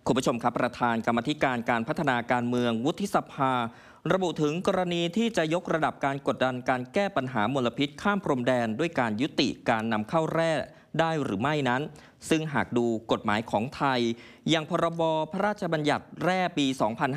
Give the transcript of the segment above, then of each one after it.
คุณผู้ชมครับประธานกรรมาธิการการพัฒนาการเมืองวุฒิสภาระบุถึงกรณีที่จะยกระดับการกดดันการแก้ปัญหามลพิษข้ามพรมแดนด้วยการยุติการนำเข้าแร่ได้หรือไม่นั้นซึ่งหากดูกฎหมายของไทยอย่างพรบพระราชบัญญัติแร่ปี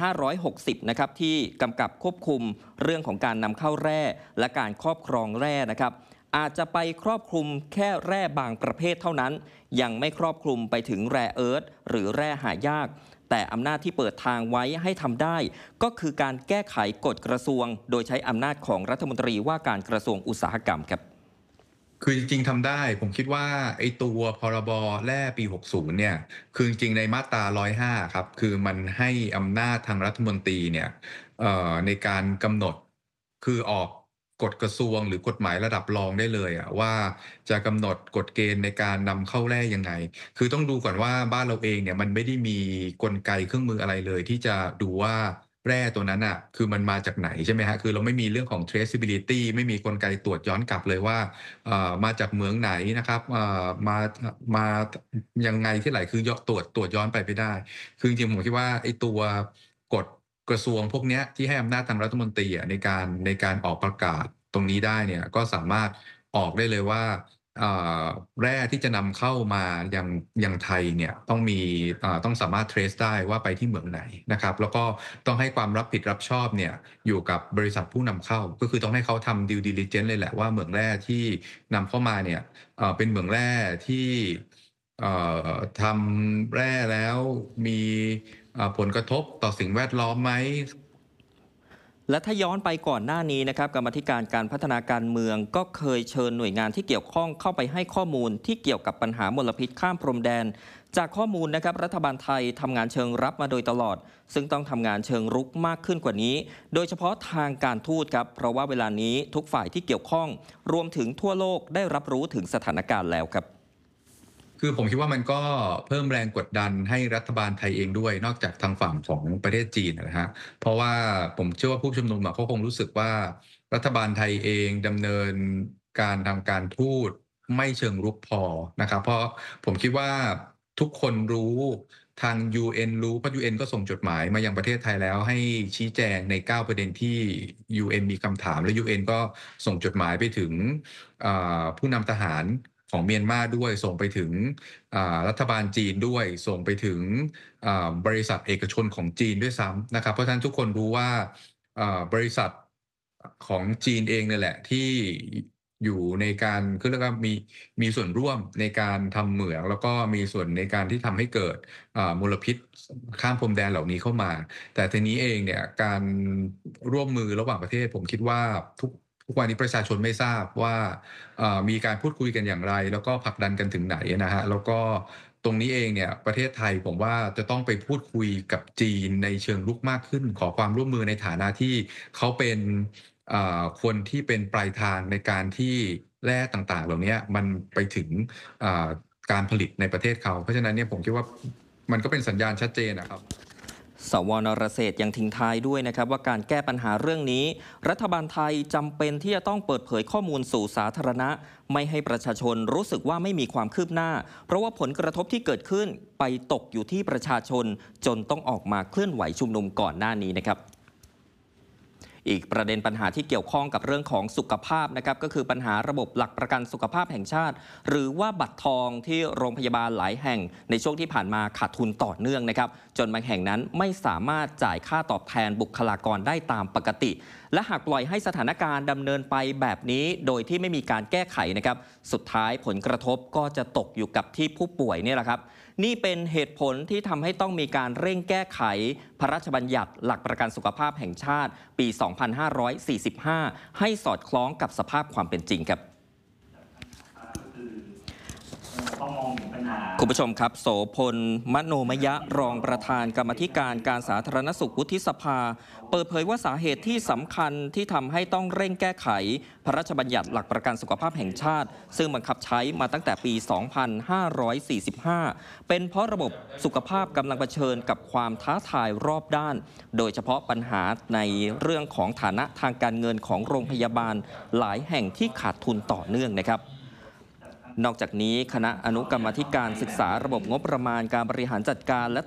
2560 นะครับที่กำกับควบคุมเรื่องของการนำเข้าแร่และการครอบครองแร่นะครับอาจจะไปครอบคลุมแค่แร่บางประเภทเท่านั้นยังไม่ครอบคลุมไปถึงแร่เอิร์ธหรือแร่หายากแต่อำนาจที่เปิดทางไว้ให้ทำได้ก็คือการแก้ไขกฎกระทรวงโดยใช้อำนาจของรัฐมนตรีว่าการกระทรวงอุตสาหกรรมครับคือจริงๆทำได้ผมคิดว่าไอ้ตัวพรบแร่ปี60เนี่ยคือจริงๆในมาตรา105ครับคือมันให้อำนาจทางรัฐมนตรีเนี่ยในการกำหนดคือออกกฎกระทรวงหรือกฎหมายระดับรองได้เลยอะว่าจะกำหนดกฎเกณฑ์ในการนำเข้าแร่ยังไงคือต้องดูก่อนว่าบ้านเราเองเนี่ยมันไม่ได้มีกลไกเครื่องมืออะไรเลยที่จะดูว่าแร่ตัวนั้นน่ะคือมันมาจากไหนใช่ไหมครับคือเราไม่มีเรื่องของ traceability ไม่มีกลไกตรวจย้อนกลับเลยว่า มาจากเหมืองไหนนะครับมายังไงที่ไหนคือยตรวจย้อนไปไม่ได้คือจริงๆผมคิดว่าไอ้ตัวกฎกระทรวงพวกเนี้ยที่ให้อำนาจทางรัฐมนตรีอะในการออกประกาศตรงนี้ได้เนี่ยก็สามารถออกได้เลยว่าอ่าแร่ที่จะนำเข้ามายังไทยเนี่ยต้องสามารถ trace ได้ว่าไปที่เหมืองไหนนะครับแล้วก็ต้องให้ความรับผิดรับชอบเนี่ยอยู่กับบริษัทผู้นำเข้าก็คือต้องให้เขาทำ due diligence เลยแหละว่าเหมืองแร่ที่นำเข้ามาเนี่ยเป็นเหมืองแร่ที่ทำแร่แล้วมีผลกระทบต่อสิ่งแวดล้อมไหมและถ้าย้อนไปก่อนหน้านี้นะครับกรรมาธิการการพัฒนาการเมืองก็เคยเชิญหน่วยงานที่เกี่ยวข้องเข้าไปให้ข้อมูลที่เกี่ยวกับปัญหามลพิษข้ามพรมแดนจากข้อมูลนะครับรัฐบาลไทยทำงานเชิงรับมาโดยตลอดซึ่งต้องทำงานเชิงรุกมากขึ้นกว่านี้โดยเฉพาะทางการทูตครับเพราะว่าเวลานี้ทุกฝ่ายที่เกี่ยวข้องรวมถึงทั่วโลกได้รับรู้ถึงสถานการณ์แล้วครับคือผมคิดว่ามันก็เพิ่มแรงกดดันให้รัฐบาลไทยเองด้วยนอกจากทางฝั่งของประเทศจีนนะฮะเพราะว่าผมเชื่อว่าผู้ชุมนุมเขาคงรู้สึกว่ารัฐบาลไทยเองดำเนินการทางการทูตไม่เชิงรุกพอนะครับเพราะผมคิดว่าทุกคนรู้ทาง UN รู้เพราะ UN ก็ส่งจดหมายมายังประเทศไทยแล้วให้ชี้แจงใน9ประเด็นที่ UN มีคำถามและ UN ก็ส่งจดหมายไปถึงผู้นำทหารของเมียนมาด้วยส่งไปถึงรัฐบาลจีนด้วยส่งไปถึงบริษัทเอกชนของจีนด้วยซ้ำนะครับเพราะฉะนั้นทุกคนรู้ว่าบริษัทของจีนเองเนี่ยแหละที่อยู่ในการคือเรียกว่ามีส่วนร่วมในการทำเหมืองแล้วก็มีส่วนในการที่ทำให้เกิดมลพิษข้ามพรมแดนเหล่านี้เข้ามาแต่ทีนี้เองเนี่ยการร่วมมือระหว่างประเทศผมคิดว่าทุกวันนี้ประชาชนไม่ทราบว่ามีการพูดคุยกันอย่างไรแล้วก็ผลักดันกันถึงไหนนะฮะแล้วก็ตรงนี้เองเนี่ยประเทศไทยผมว่าจะต้องไปพูดคุยกับจีนในเชิงรุกมากขึ้นขอความร่วมมือในฐานะที่เขาเป็นคนที่เป็นปลายทางในการที่แร่ต่างๆเหล่านี้มันไปถึงอ่าการผลิตในประเทศเขาเพราะฉะนั้นเนี่ยผมคิดว่ามันก็เป็นสัญญาณชัดเจนนะครับสวนรเศรษฐ์ยังทิ้งท้ายด้วยนะครับว่าการแก้ปัญหาเรื่องนี้รัฐบาลไทยจำเป็นที่จะต้องเปิดเผยข้อมูลสู่สาธารณะไม่ให้ประชาชนรู้สึกว่าไม่มีความคืบหน้าเพราะว่าผลกระทบที่เกิดขึ้นไปตกอยู่ที่ประชาชนจนต้องออกมาเคลื่อนไหวชุมนุมก่อนหน้านี้นะครับอีกประเด็นปัญหาที่เกี่ยวข้องกับเรื่องของสุขภาพนะครับก็คือปัญหาระบบหลักประกันสุขภาพแห่งชาติหรือว่าบัตรทองที่โรงพยาบาลหลายแห่งในช่วงที่ผ่านมาขาดทุนต่อเนื่องนะครับจนบางแห่งนั้นไม่สามารถจ่ายค่าตอบแทนบุคลากรได้ตามปกติและหากปล่อยให้สถานการณ์ดำเนินไปแบบนี้โดยที่ไม่มีการแก้ไขนะครับสุดท้ายผลกระทบก็จะตกอยู่กับที่ผู้ป่วยนี่แหละครับนี่เป็นเหตุผลที่ทำให้ต้องมีการเร่งแก้ไขพระราชบัญญัติหลักประกันสุขภาพแห่งชาติปี 2545 ให้สอดคล้องกับสภาพความเป็นจริงครับคุณผู้ชมครับโสพลมโนมยะรองประธานกรรมาธิการการสาธารณสุขวุฒิสภาเปิดเผยว่าสาเหตุที่สำคัญที่ทำให้ต้องเร่งแก้ไขพระราชบัญญัติหลักประกันสุขภาพแห่งชาติซึ่งบังคับใช้มาตั้งแต่ปี 2545 เป็นเพราะระบบสุขภาพกำลังเผชิญกับความท้าทายรอบด้านโดยเฉพาะปัญหาในเรื่องของฐานะทางการเงินของโรงพยาบาลหลายแห่งที่ขาดทุนต่อเนื่องนะครับนอกจากนี้คณะอนุกรรมาธิการศึกษาระบบงบประมาณการบริหารจัดการและ